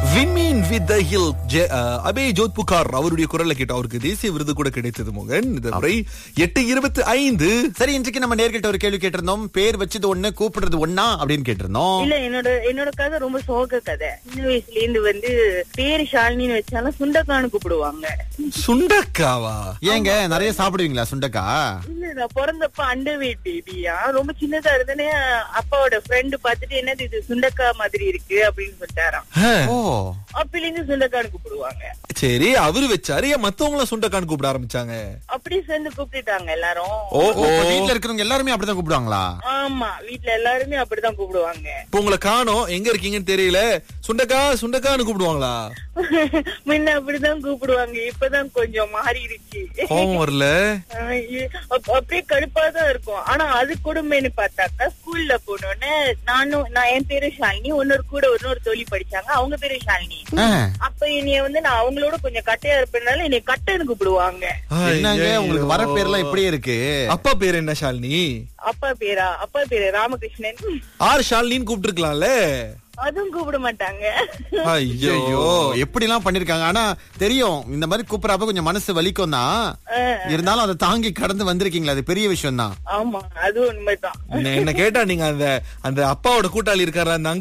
விண்மீன் with the hill Abe ஜோத் புகார் அவருடைய குரல்ல கேட்ட அவருக்கு தேசிய விருது கூட கிடைத்தது மோகன். இந்த முறை 8:25. சரி, இன்றைக்கு நம்ம நேர்கிட்ட ஒரு கேள்வி கேட்டிருந்தோம். பேர் வச்சது ஒண்ணு, கூப்பிடுறது ஒண்ணா அப்படின்னு கேட்டிருந்தோம். இல்ல, என்னோட கதை ரொம்ப சோக கதை. சின்ன வயசுல இருந்து பேரு ஷாலினின்னு வச்சாலும் சுண்டக்கான்னு கூப்பிடுவாங்க. சுண்டக்காவா? ஏங்க நிறைய சாப்பிடுவீங்களா சுண்டக்கா? இல்ல, நான் பிறந்தப்ப அண்டர் வெயிட் பேபியா, ரொம்ப சின்னதா இருந்தேனே. அப்பாவோட ஃப்ரெண்டு பாத்துட்டு என்னது இது சுண்டக்கா மாதிரி இருக்கு அப்படின்னு சொல்லிட்டாராம். ஓ, அப்பல இருந்து சுண்டக்கான்னு கூப்பிடுவாங்க. சரி, அவரு வச்சாரு, ஏன் மத்தவங்கள சுண்டக்கான்னு கூப்பிட ஆரம்பிச்சாங்க? அப்படி சேர்ந்து கூப்பிட்டுட்டாங்க எல்லாரும். ஓ, வீட்டுல இருக்கிறவங்க எல்லாருமே அப்படிதான் கூப்பிடுவாங்களா? ஆமா, வீட்டுல எல்லாருமே அப்படிதான் கூப்பிடுவாங்க. இப்ப உங்களை காணோம், எங்க இருக்கீங்கன்னு தெரியல, சுண்டக்கா சுண்டக்கான்னு கூப்பிடுவாங்களா? முன்ன அப்படிதான் கூப்பிடுவாங்க, இப்பதான் கொஞ்சம் மாறி இருக்கு. கோவம் வரல? அப்படியே கடுப்பாதான் இருக்கும். ஆனா அது கொடுமைன்னு பார்த்தாக்கா, ஸ்கூல்ல போனோன்னு நான் என் பேரு ஷாலினி, இன்னொரு தோழி படிச்சாங்க, அவங்க பேரு ஷாலினி. அப்ப என்னைய நான் அவங்களோட கொஞ்சம் கட்டையா இருப்பதுனால என்னை கட்டைன்னு கூப்பிடுவாங்க. என்னங்க உங்களுக்கு வர பேர்லாம் இப்படியே இருக்கு? அப்பா பேர் என்ன ஷாலினி? அப்பா பேரு ராமகிருஷ்ணன். ஆர் ஷாலினின்னு கூப்பிட்டு இருக்கலாம்ல? அதுவும் கூப்பிட மாட்டாங்க. ஐயோ, எப்படி எல்லாம் பண்ணிருக்காங்க. ஆனா தெரியும், இந்த மாதிரி கூப்பிடறப்ப கொஞ்சம் மனசு வலிக்கும் தான். இருந்தாலும் அதை தாங்கி கடந்து வந்திருக்கீங்களா, அது பெரிய விஷயம் தான். ஆமா, அது உண்மைதான். என்ன கேட்டா, நீங்க அந்த அப்பாவோட கூட்டாளி இருக்காரு, அந்த